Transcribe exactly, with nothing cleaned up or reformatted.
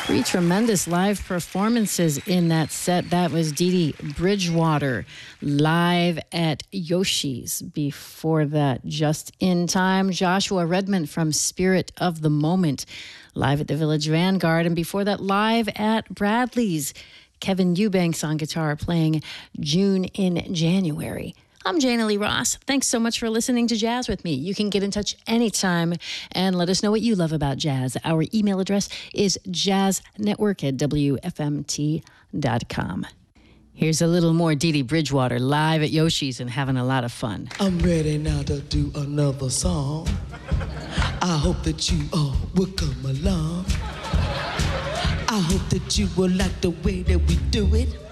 Three tremendous live performances in that set. That was Dee Dee Bridgewater live at Yoshi's. Before that, Just in Time, Joshua Redmond from Spirit of the Moment live at the Village Vanguard. And before that, live at Bradley's, Kevin Eubanks on guitar playing June in January. I'm Jana Lee Ross. Thanks so much for listening to Jazz with me. You can get in touch anytime and let us know what you love about jazz. Our email address is jazznetwork at w f m t dot com. Here's a little more Dee Dee Bridgewater live at Yoshi's and having a lot of fun. I'm ready now to do another song. I hope that you all will come along. I hope that you will like the way that we do it.